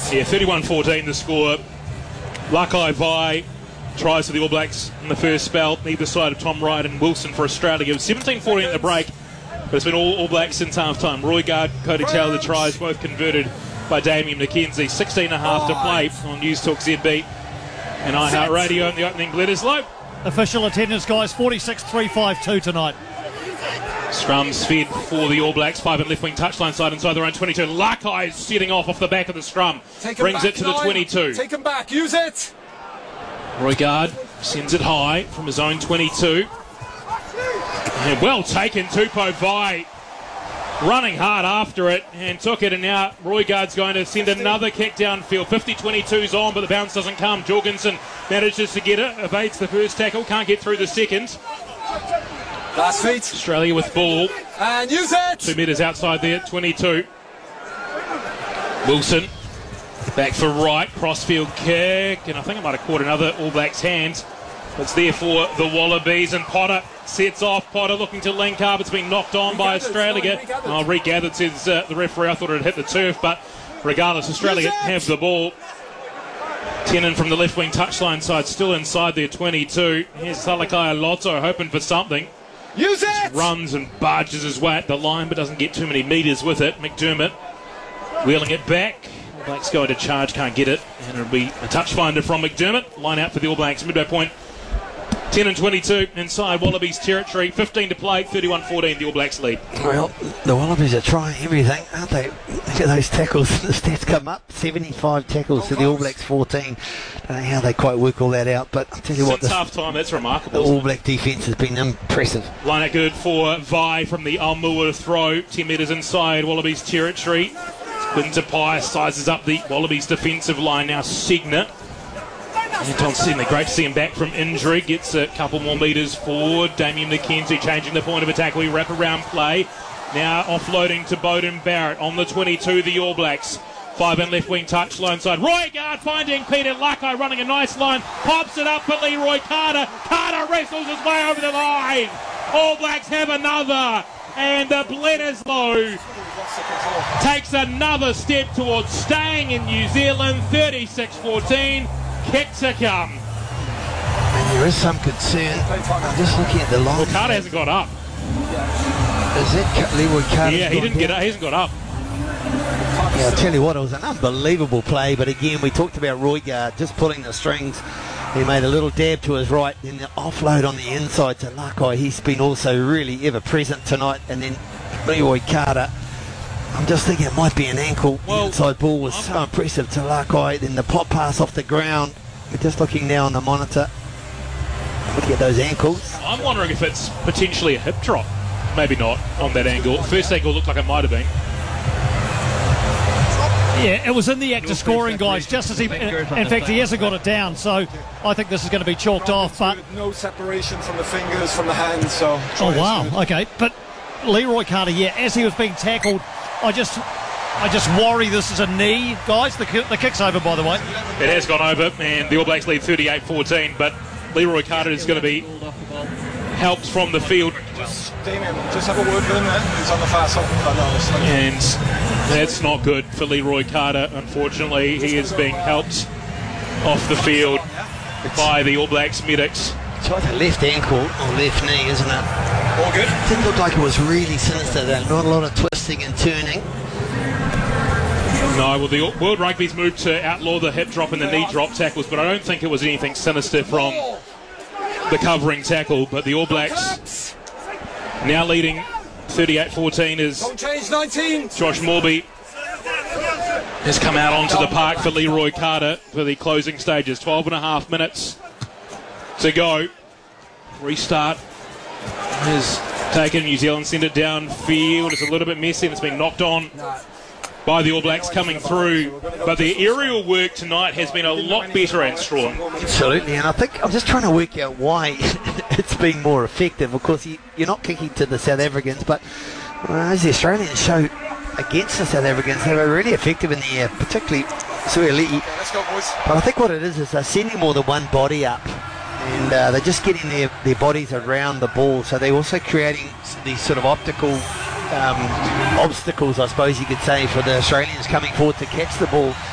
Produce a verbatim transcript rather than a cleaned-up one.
Yeah, thirty-one fourteen the score. Lakai Vai tries for the All Blacks in the first spell, either side of Tom Wright and Wilson for Australia. It was seventeen fourteen at the break, but it's been all All Blacks since half-time. Roy Gard, Cody Taylor, the tries, both converted by Damien McKenzie. sixteen and a half to play on News Talk Z B and iHeartRadio in the opening Bledisloe. Official attendance, guys, forty-six three fifty-two tonight. Scrums fed for the All Blacks. Five and left wing touchline side inside their own twenty-two. Lakai is setting off off the back of the scrum. Brings it to the twenty-two. Take him back. Use it. Roy Gard sends it high from his own twenty-two. And well taken, Tupou Vai. Running hard after it and took it, and now Roy Gard's going to send another kick downfield. fifty twenty-two's on, but the bounce doesn't come. Jorgensen manages to get it, evades the first tackle, can't get through the second. Last feet. Australia with ball. And use it! Two metres outside there, twenty-two. Wilson back for Wright, crossfield kick, and I think it might have caught another All Blacks hand. It's there for the Wallabies, and Potter sets off. Potter looking to link up. It's been knocked on by Australia. Oh, regathered, says uh, the referee. I thought it had hit the turf, but regardless, Australia have the ball. Tenen from the left wing touchline side, still inside their twenty-two. Here's Salakai Lotto hoping for something. Use it! Runs and barges his way at the line, but doesn't get too many metres with it. McDermott wheeling it back. All Blacks going to charge, can't get it, and it'll be a touch finder from McDermott. Line out for the All Blacks, midway point. ten and twenty-two inside Wallabies territory. fifteen to play, thirty-one fourteen, the All Blacks lead. Well, the Wallabies are trying everything, aren't they? Look at those tackles. The stats come up. seventy-five tackles to the All Blacks fourteen. Don't know how they quite work all that out, but I'll tell you Since what, the, half time, that's remarkable. the All Black defence has been impressive. Line out good for Vai from the Almua throw. ten metres inside Wallabies territory. Quinton Pius sizes up the Wallabies defensive line now. Segner. Anton Sedley, great to see him back from injury. Gets a couple more metres forward. Damien McKenzie changing the point of attack. We wrap around play. Now offloading to Bowden Barrett on the twenty-two, the All Blacks. Five and left wing touchline side. Roy Gard finding Peter Lakai running a nice line. Pops it up for Leroy Carter. Carter wrestles his way over the line. All Blacks have another. And the Bledisloe takes another step towards staying in New Zealand. thirty-six fourteen. Kick to come. And there is some concern. I'm just looking at the line. Well, Carter hasn't got up. Is it Leroy Carter? Yeah, he didn't get up. He hasn't got up. Yeah, I'll tell you what, it was an unbelievable play, but again, we talked about Roy Gard just pulling the strings. He made a little dab to his right, then the offload on the inside to Lakai. He's been also really ever present tonight, and then Leroy Carter. I'm just thinking it might be an ankle. Well, the inside ball was I'm so impressive to Lakai. Then the pop pass off the ground. We're just looking now on the monitor. Looking at those ankles. I'm wondering if it's potentially a hip drop. Maybe not on that angle. First angle looked like it might have been. Yeah, it was in the act of scoring, guys, just as he... In fact, he hasn't got it down, so I think this is going to be chalked off, but... No separation from the fingers, from the hands, so... Oh, wow, okay, but Leroy Carter, yeah, as he was being tackled, I just... I just worry this is a knee. Guys, the, the kick's over, by the way. It has gone over, and the All Blacks lead thirty-eight fourteen, but Leroy Carter is going to be helped from the field. Just, Damien, just have a word with him there. He's on the far side. And that's not good for Leroy Carter, unfortunately. He is being helped off the field by the All Blacks medics. It's either left ankle or left knee, isn't it? All good. It didn't look like it was really sinister though. Not a lot of twisting and turning. No, well, the World Rugby's moved to outlaw the hip drop and the knee drop tackles, but I don't think it was anything sinister from the covering tackle. But the All Blacks now leading thirty-eight fourteen is Don't change nineteen. Josh Morby has come out onto the park for Leroy Carter for the closing stages. twelve and a half minutes to go. Restart has taken New Zealand, sent it downfield. It's a little bit messy and it's been knocked on by the All Blacks coming through, but the aerial work tonight has been a lot better and strong. Absolutely, and I think I'm just trying to work out why it's been more effective. Of course, you, you're not kicking to the South Africans, but well, as the Australians show against the South Africans, they were really effective in the air, particularly Suoli'i. Let's go, boys. But I think what it is is they're sending more than one body up, and uh, they're just getting their, their bodies around the ball, so they're also creating these sort of optical Um, obstacles, I suppose you could say, for the Australians coming forward to catch the ball.